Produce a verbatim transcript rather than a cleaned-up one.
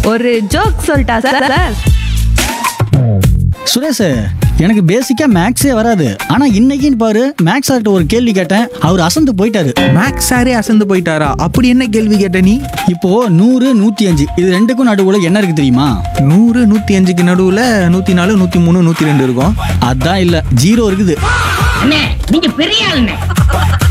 ஒரு ஜோக் சொல்லிட்டா சார்? சுரேஷ், எனக்கு பேசிக்கா மேக்ஸே வராது. ஆனா இன்னைக்குன்னு பாரு, மேக்ஸ் சார்ட்ட ஒரு கேள்வி கேட்டேன், அவர் அசந்து போயிட்டாரு. மேக்ஸ் சாரே அசந்து போயிட்டாரா? அப்படி என்ன கேள்வி கேட்ட நீ? இப்போ நூறு நூத்தி அஞ்சு இது ரெண்டுக்கும் நடுவுல என்ன இருக்கு தெரியுமா? நூறு நூத்தி அஞ்சுக்கு நடுவுல நூத்தி நாலு நூத்தி மூணு நூத்தி ரெண்டு இருக்கும். அதான் இல்ல, ஜீரோ இருக்குது. நீங்க பெரிய ஆளுங்க.